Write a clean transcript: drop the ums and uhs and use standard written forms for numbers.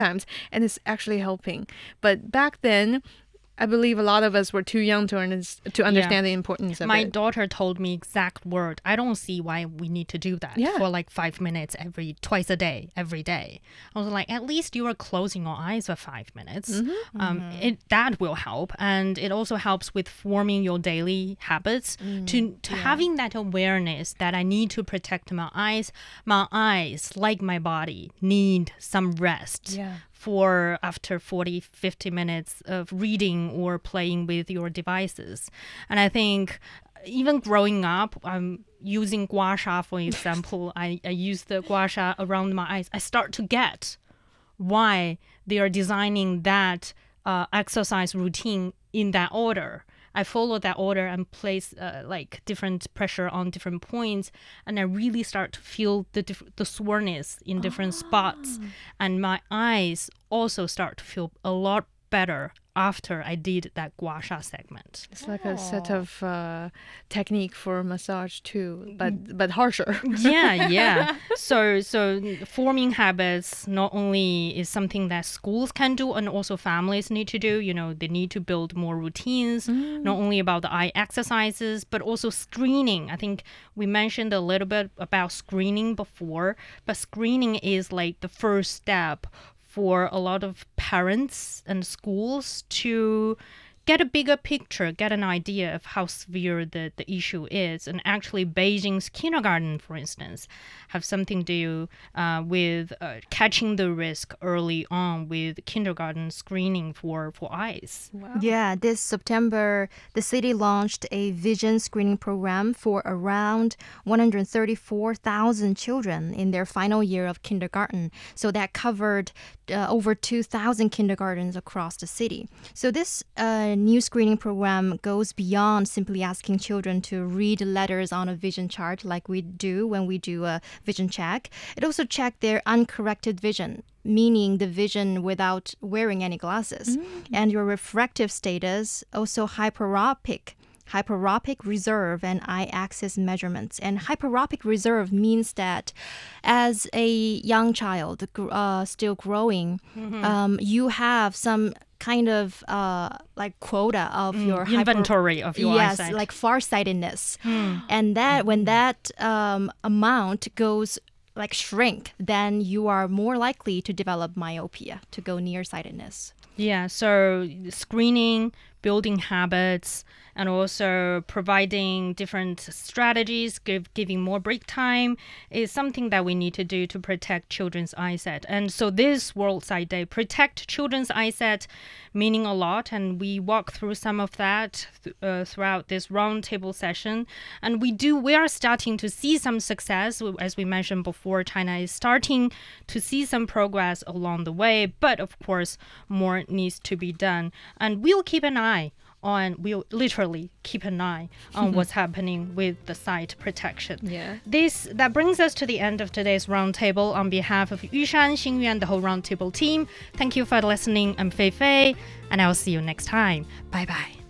times, and it's actually helping. But back then, I believe a lot of us were too young to understand the importance of My it. daughter told me exact word. I don't see why we need to do that for like 5 minutes twice a day, every day. I was like, at least you are closing your eyes for 5 minutes. That will help. And it also helps with forming your daily habits to having that awareness that I need to protect my eyes. My eyes, like my body, need some rest. For after 40, 50 minutes of reading or playing with your devices. And I think even growing up, I'm using gua sha, for example. I use the gua sha around my eyes. I start to get why they are designing that exercise routine in that order. I follow that order and place like different pressure on different points, and I really start to feel the soreness in different spots, and my eyes also start to feel a lot better after I did that gua sha segment. It's like a set of technique for massage too, but harsher. Yeah. So forming habits not only is something that schools can do and also families need to do. You know, they need to build more routines, not only about the eye exercises, but also screening. I think we mentioned a little bit about screening before, but screening is like the first step for a lot of parents and schools to get a bigger picture, get an idea of how severe the issue is. And actually, Beijing's kindergarten, for instance, have something to do with catching the risk early on with kindergarten screening for eyes. Wow. Yeah, this September, the city launched a vision screening program for around 134,000 children in their final year of kindergarten. So that covered over 2,000 kindergartens across the city. So this new screening program goes beyond simply asking children to read letters on a vision chart like we do when we do a vision check. It also checked their uncorrected vision, meaning the vision without wearing any glasses, and your refractive status, also hyperopic reserve and eye axis measurements. And hyperopic reserve means that as a young child still growing, you have some kind of like quota of your inventory of your eyesight. Yes, like farsightedness. And that when that amount goes like shrink, then you are more likely to develop myopia, to go nearsightedness. Yeah, so screening, building habits, and also providing different strategies, giving more break time is something that we need to do to protect children's eyesight. And so this World Sight Day, protect children's eyesight, meaning a lot. And we walk through some of that throughout this roundtable session. And we are starting to see some success. As we mentioned before, China is starting to see some progress along the way. But of course, more needs to be done. And we'll literally keep an eye on what's happening with the sight protection. Yeah. That brings us to the end of today's roundtable. On behalf of Yushan, Xingyuan, the whole roundtable team, thank you for listening. I'm Fei Fei, and I'll see you next time. Bye bye.